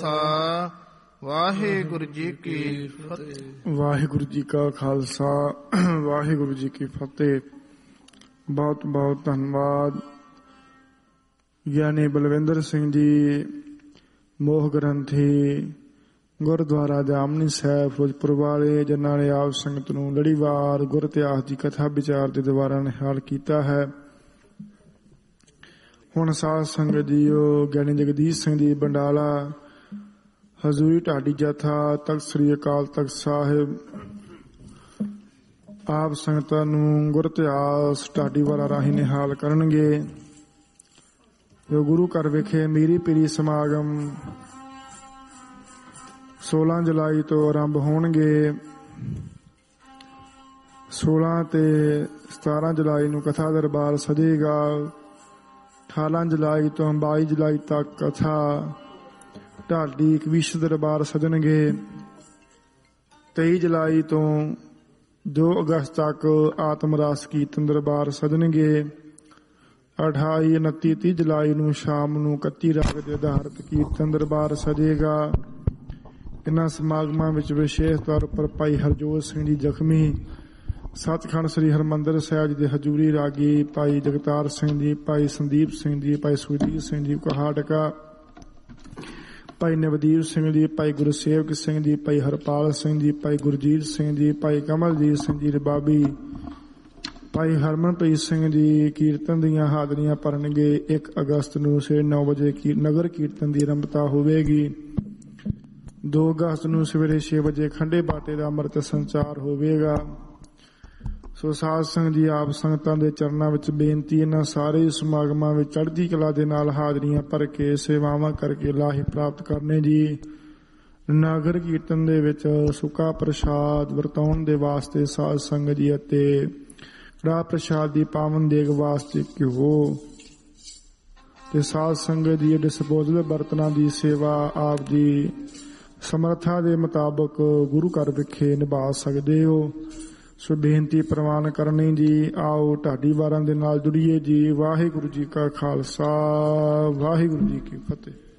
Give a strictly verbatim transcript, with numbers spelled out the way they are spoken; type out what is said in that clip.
ਵਾਹਿਗੁਰੂ ਜੀ ਕੀ ਫਤਿਹ। ਵਾਹਿਗੁਰੂ ਜੀ ਕਾ ਖਾਲਸਾ, ਵਾਹਿਗੁਰੂ ਜੀ ਕੀ ਫਤਿਹ। ਬਹੁਤ ਬਹੁਤ ਧੰਨਵਾਦ ਗਿਆਨੀ ਬਲਵਿੰਦਰ ਸਿੰਘ ਜੀ, ਮੋਹ ਗ੍ਰੰਥੀ, ਗੁਰਦੁਆਰਾ ਜਾਮਨੀ ਸਾਹਿਬ ਫਿਰੋਜ਼ਪੁਰ ਵਾਲੇ, ਜਿਨ੍ਹਾਂ ਨੇ ਆਪ ਸੰਗਤ ਨੂੰ ਲੜੀਵਾਰ ਗੁਰ ਇਤਿਹਾਸ ਦੀ ਕਥਾ ਵਿਚਾਰ ਦੇ ਦੁਆਰਾ ਨਿਹਾਲ ਕੀਤਾ ਹੈ। ਹੁਣ ਸਾਧ ਸੰਗਤ ਜੀਓ, ਗਿਆਨੀ ਜਗਦੀਸ਼ ਸਿੰਘ ਜੀ ਬੰਡਾਲਾ, ਹਜ਼ੂਰੀ ਢਾਡੀ ਜਥਾ, ਤਖਤ ਸ੍ਰੀ ਅਕਾਲ ਤਖਤ ਸਾਹਿਬ ਆਪ ਸੰਗਤਾਂ ਨੂੰ ਗੁਰ ਇਤਿਹਾਸ ਢਾਡੀ ਵਾਲਾ ਰਾਹੀਂ ਨਿਹਾਲ ਕਰਨਗੇ। ਜੋ ਗੁਰੂ ਘਰ ਵਿਖੇ ਮੀਰੀ ਪੀਰੀ ਸਮਾਗਮ ਸੋਲਾਂ ਜੁਲਾਈ ਤੋਂ ਆਰੰਭ ਹੋਣਗੇ। ਸੋਲਾਂ ਤੇ ਸਤਾਰਾਂ ਜੁਲਾਈ ਨੂੰ ਕਥਾ ਦਰਬਾਰ ਸਜੇਗਾ। ਅਠਾਰਾਂ ਜੁਲਾਈ ਤੋਂ ਬਾਈ ਜੁਲਾਈ ਤੱਕ ਕਥਾ ਢਾਡੀ ਕਵੀਸ਼ ਦਰਬਾਰ ਸਜਣਗੇ। ਤੇਈ ਜੁਲਾਈ ਤੋਂ ਦੋ ਅਗਸਤ ਤੱਕ ਆਤਮ ਰਾਸ ਕੀਰਤਨ ਦਰਬਾਰ ਸਜਣਗੇ। ਅਠਾਈ ਉਨੱਤੀ ਤੀਹ ਜੁਲਾਈ ਨੂੰ ਸ਼ਾਮ ਨੂੰ ਇਕੱਤੀ ਰਾਗ ਦੇ ਆਧਾਰਿਤ ਕੀਰਤਨ ਦਰਬਾਰ ਸਜੇਗਾ। ਇਹਨਾਂ ਸਮਾਗਮਾਂ ਵਿੱਚ ਵਿਸ਼ੇਸ਼ ਤੌਰ ਉੱਪਰ ਭਾਈ ਹਰਜੋਤ ਸਿੰਘ ਜੀ ਜ਼ਖਮੀ, ਸੱਚਖੰਡ ਸ੍ਰੀ ਹਰਿਮੰਦਰ ਸਾਹਿਬ ਜੀ ਦੇ ਹਜ਼ੂਰੀ ਰਾਗੀ, ਭਾਈ ਜਗਤਾਰ ਸਿੰਘ ਜੀ, ਭਾਈ ਸੰਦੀਪ ਸਿੰਘ ਜੀ, ਭਾਈ ਸੁਖਜੀਤ ਸਿੰਘ ਜੀ ਕਹਾਟਕਾ, ਭਾਈ ਨਵਦੀਪ ਸਿੰਘ ਜੀ, ਭਾਈ ਗੁਰਸੇਵਕ ਸਿੰਘ ਜੀ, ਭਾਈ ਹਰਪਾਲ ਸਿੰਘ ਜੀ, ਭਾਈ ਗੁਰਜੀਤ ਸਿੰਘ ਜੀ, ਭਾਈ ਕਮਲਜੀਤ ਸਿੰਘ ਜੀ ਰਬਾਬੀ, ਭਾਈ ਹਰਮਨਪ੍ਰੀਤ ਸਿੰਘ ਜੀ ਕੀਰਤਨ ਦੀਆਂ ਹਾਜ਼ਰੀਆਂ ਭਰਨਗੇ। ਇੱਕ ਅਗਸਤ ਨੂੰ ਸਵੇਰੇ ਨੌ ਵਜੇ ਨਗਰ ਕੀਰਤਨ ਦੀ ਆਰੰਭਤਾ ਹੋਵੇਗੀ। ਦੋ ਅਗਸਤ ਨੂੰ ਸਵੇਰੇ ਛੇ ਵਜੇ ਖੰਡੇ ਬਾਟੇ ਦਾ ਅੰਮ੍ਰਿਤ ਸੰਚਾਰ ਹੋਵੇਗਾ। ਸੋ ਸਾਧ ਸੰਗਤ ਜੀ, ਆਪ ਸੰਗਤਾਂ ਦੇ ਚਰਨਾਂ ਵਿੱਚ ਬੇਨਤੀ, ਇਹਨਾਂ ਸਾਰੇ ਸਮਾਗਮਾਂ ਵਿੱਚ ਚੜ੍ਹਦੀ ਕਲਾ ਦੇ ਨਾਲ ਹਾਜ਼ਰੀਆਂ ਭਰ ਕੇ ਸੇਵਾਵਾਂ ਕਰਕੇ ਲਾਹੇ ਪ੍ਰਾਪਤ ਕਰਨੇ ਜੀ। ਨਗਰ ਕੀਰਤਨ ਦੇ ਵਿੱਚ ਸੁੱਕਾ ਪ੍ਰਸ਼ਾਦ ਵਰਤਾਉਣ ਦੇ ਵਾਸਤੇ ਸਾਧ ਸੰਗਤ ਜੀ ਅਤੇ ਕੜਾਹ ਪ੍ਰਸ਼ਾਦ ਦੀ ਪਾਵਨ ਦੇਗ ਵਾਸਤੇ ਘਿਓ ਤੇ ਸਾਧ ਸੰਗਤ ਦੀ ਡਿਸਪੋਜ਼ਲ ਬਰਤਨਾਂ ਦੀ ਸੇਵਾ ਆਪ ਦੀ ਸਮਰੱਥਾ ਦੇ ਮੁਤਾਬਕ ਗੁਰੂ ਘਰ ਵਿਖੇ ਨਿਭਾ ਸਕਦੇ ਹੋ। ਸੋ ਬੇਨਤੀ ਪ੍ਰਵਾਨ ਕਰਨੀ ਜੀ। ਆਓ ਢਾਡੀ ਵਾਰਾਂ ਦੇ ਨਾਲ ਜੁੜੀਏ ਜੀ। ਵਾਹਿਗੁਰੂ ਜੀ ਕਾ ਖਾਲਸਾ, ਵਾਹਿਗੁਰੂ ਜੀ ਕੀ ਫਤਿਹ।